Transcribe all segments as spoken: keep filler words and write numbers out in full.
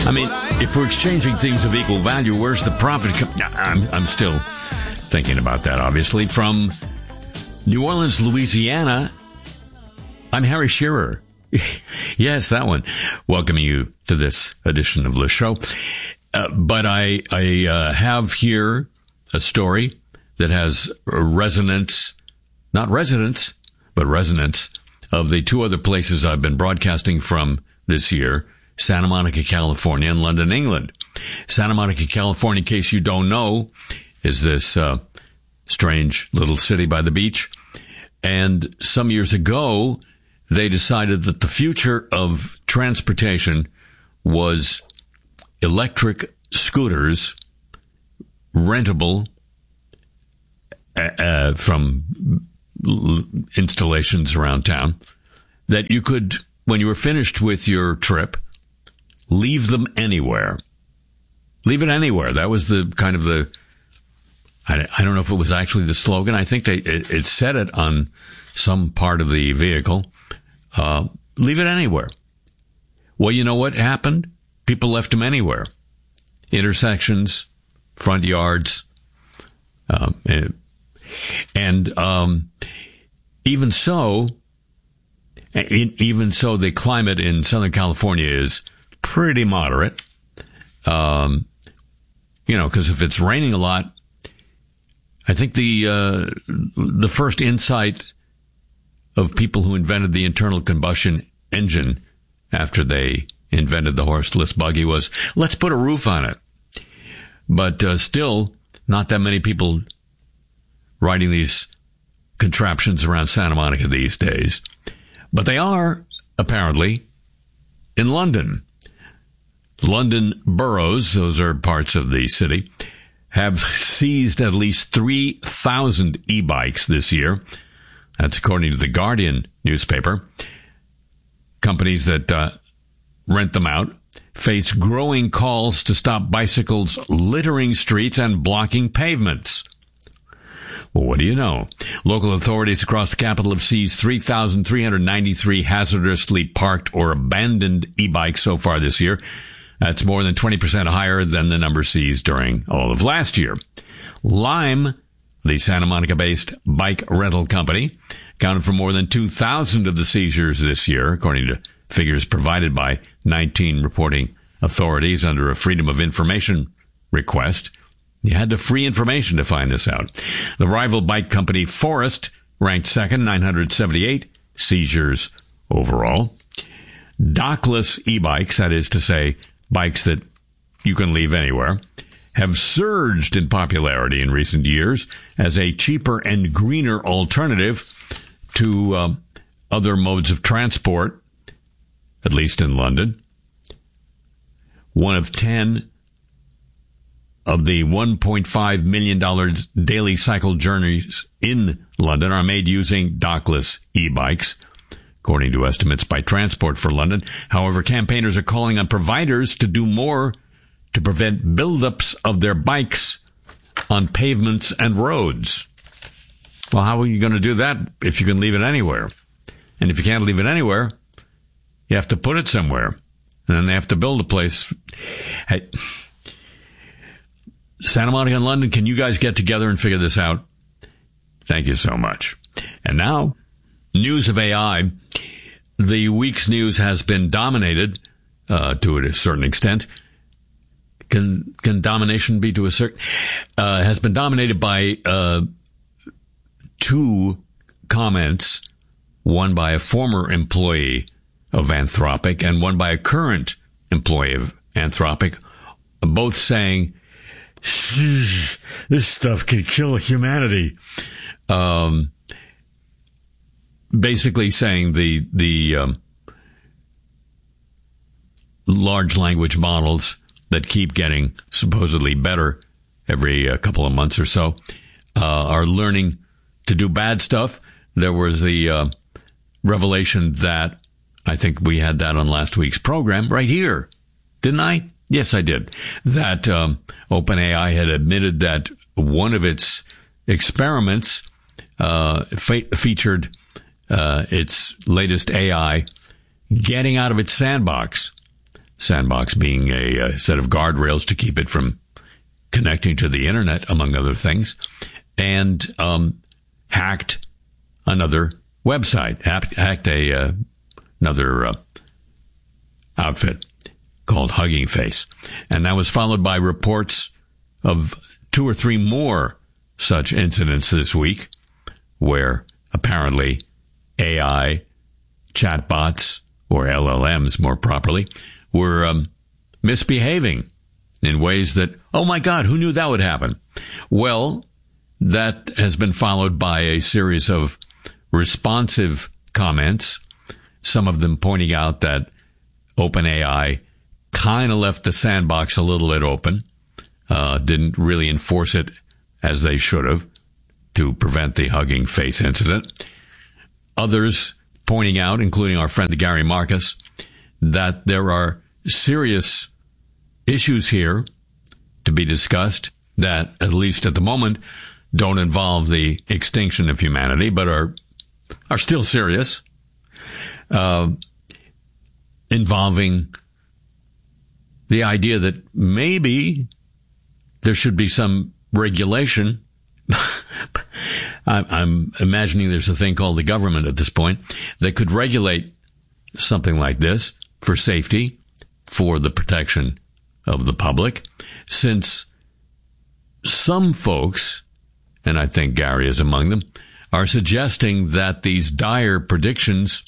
I mean, if we're exchanging things of equal value, where's the profit? Com- I'm, I'm still thinking about that, obviously. From New Orleans, Louisiana, I'm Harry Shearer. Yes, that one. Welcoming you to this edition of the show. Uh, but I, I uh, have here a story that has resonance, not residence, but resonance of the two other places I've been broadcasting from this year, Santa Monica, California, and London, England. Santa Monica, California, in case you don't know, is this uh, strange little city by the beach. And some years ago, they decided that the future of transportation was electric scooters, rentable uh, from l- installations around town, that you could, when you were finished with your trip, leave them anywhere. Leave it anywhere. That was the kind of the, I, I don't know if it was actually the slogan. I think they it, it said it on some part of the vehicle. Uh, leave it anywhere. Well, you know what happened? People left them anywhere. Intersections, front yards, um, and, and um, even so, even so, the climate in Southern California is pretty moderate. Um, you know, because if it's raining a lot, I think the uh, the first insight of people who invented the internal combustion engine after they invented the horseless buggy was, let's put a roof on it. But uh, still, not that many people riding these contraptions around Santa Monica these days. But they are, apparently, in London. London boroughs, those are parts of the city, have seized at least three thousand e-bikes this year. That's according to the Guardian newspaper. Companies that uh, rent them out face growing calls to stop bicycles littering streets and blocking pavements. Well, what do you know? Local authorities across the capital have seized three thousand three hundred ninety-three hazardously parked or abandoned e-bikes so far this year. That's more than twenty percent higher than the number seized during all of last year. Lime, the Santa Monica-based bike rental company, accounted for more than two thousand of the seizures this year, according to figures provided by nineteen reporting authorities under a Freedom of Information request. You had to free information to find this out. The rival bike company Forest ranked second, nine hundred seventy-eight seizures overall. Dockless e-bikes, that is to say, bikes that you can leave anywhere, have surged in popularity in recent years as a cheaper and greener alternative to uh, other modes of transport, at least in London. One of ten of the one point five million dollars daily cycle journeys in London are made using dockless e-bikes, according to estimates by Transport for London. However, campaigners are calling on providers to do more to prevent buildups of their bikes on pavements and roads. Well, how are you going to do that if you can leave it anywhere? And if you can't leave it anywhere, you have to put it somewhere. And then they have to build a place. Hey, Santa Monica and London, can you guys get together and figure this out? Thank you so much. And now, news of A I. The week's news has been dominated, uh, to a certain extent. Can, can domination be to a certain, uh, has been dominated by, uh, two comments, one by a former employee of Anthropic and one by a current employee of Anthropic, both saying, this stuff could kill humanity. Um, basically saying the, the, um, large language models that keep getting supposedly better every uh, couple of months or so, uh, are learning to do bad stuff. There was the, uh, revelation that, I think we had that on last week's program right here. Didn't I? Yes, I did. That, um, OpenAI had admitted that one of its experiments, uh, fe- featured, uh, its latest A I getting out of its sandbox. Sandbox being a, a set of guardrails to keep it from connecting to the internet, among other things, and um, hacked another website, hacked, hacked a uh, another uh, outfit called Hugging Face. And that was followed by reports of two or three more such incidents this week, where apparently A I chatbots, or L L Ms more properly, were um, misbehaving in ways that, oh my God, who knew that would happen? Well, that has been followed by a series of responsive comments, some of them pointing out that OpenAI kind of left the sandbox a little bit open, uh, didn't really enforce it as they should have to prevent the Hugging Face incident. Others pointing out, including our friend Gary Marcus, that there are serious issues here to be discussed that, at least at the moment, don't involve the extinction of humanity, but are are still serious, uh, involving the idea that maybe there should be some regulation. I'm imagining there's a thing called the government at this point that could regulate something like this for safety, for the protection of the public, since some folks, and I think Gary is among them, are suggesting that these dire predictions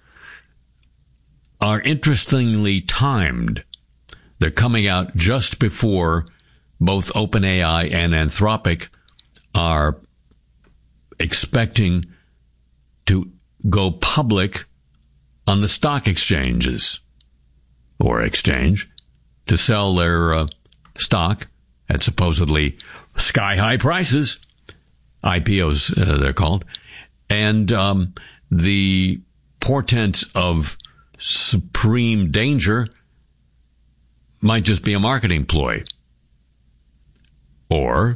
are interestingly timed. They're coming out just before both OpenAI and Anthropic are expecting to go public on the stock exchanges or exchange to sell their uh, stock at supposedly sky-high prices, I P Os uh, they're called, and um, the portents of supreme danger might just be a marketing ploy. Or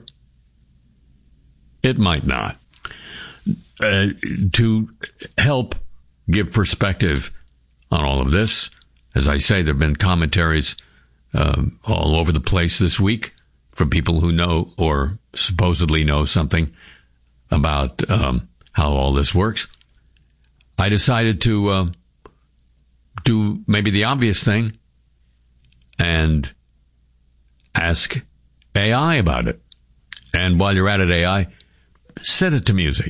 it might not. Uh, to help give perspective on all of this, as I say, there have been commentaries um, all over the place this week from people who know or supposedly know something about um, how all this works. I decided to uh, do maybe the obvious thing and ask A I about it. And while you're at it, A I, set it to music.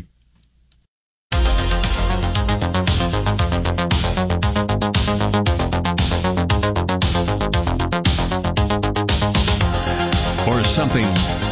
Or something